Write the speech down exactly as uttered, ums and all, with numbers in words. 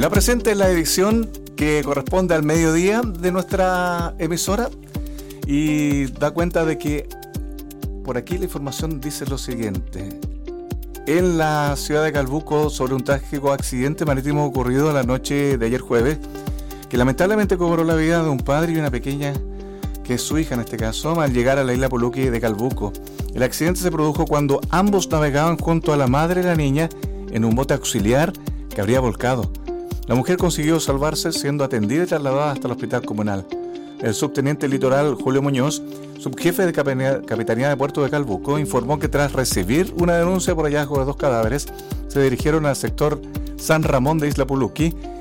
La presente es la edición que corresponde al mediodía de nuestra emisora y da cuenta de que por aquí la información dice lo siguiente. En la ciudad de Calbuco, sobre un trágico accidente marítimo ocurrido la noche de ayer jueves, que lamentablemente cobró la vida de un padre y una pequeña, que es su hija en este caso, al llegar a la isla Poluqui de Calbuco. El accidente se produjo cuando ambos navegaban junto a la madre y la niña en un bote auxiliar que habría volcado. La mujer consiguió salvarse siendo atendida y trasladada hasta el hospital comunal. El subteniente litoral Julio Muñoz, subjefe de Capitanía de Puerto de Calbuco, informó que tras recibir una denuncia por hallazgo de dos cadáveres, se dirigieron al sector San Ramón de Isla Poluqui